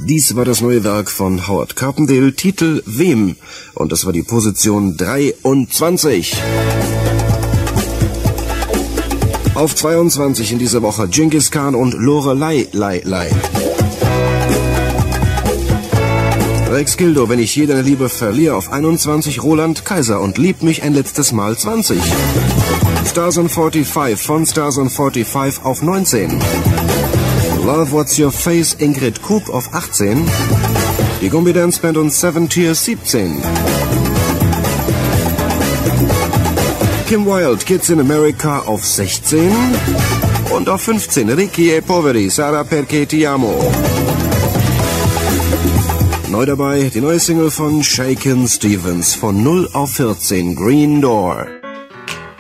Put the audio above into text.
Dies war das neue Werk von Howard Carpendale, Titel Wem? Und das war die Position 23. Auf 22 in dieser Woche Genghis Khan und Lorelei. Rex Gildo, wenn ich je deine Liebe verliere, auf 21 Roland Kaiser und Lieb mich ein letztes Mal 20. Stars on 45 von Stars on 45 auf 19. Love What's Your Face Ingrid Coop auf 18. Die Gummi Dance Band und Seven Tears 17. Kim Wilde, Kids in America auf 16. Und auf 15 Ricchi e Poveri, Sara Perché Ti Amo. Neu dabei die neue Single von Shakin' Stevens von 0 auf 14, Green Door.